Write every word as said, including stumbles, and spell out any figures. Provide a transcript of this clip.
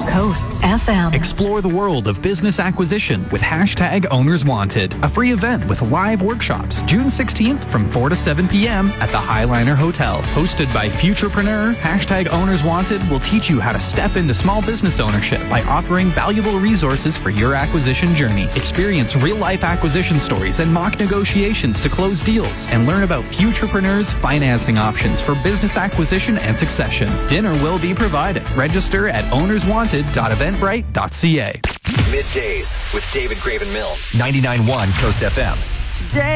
Coast F M. Explore the world of business acquisition with hashtag Owners Wanted, a free event with live workshops June sixteenth from four to seven p.m. at the Highliner Hotel. Hosted by Futurepreneur, hashtag Owners Wanted will teach you how to step into small business ownership by offering valuable resources for your acquisition journey. Experience real-life acquisition stories and mock negotiations to close deals, and learn about Futurepreneur's financing options for business acquisition and succession. Dinner will be provided. Register at owners wanted dot eventbrite dot c a. Middays with David Graven Milne. ninety-nine point one Coast F M. Today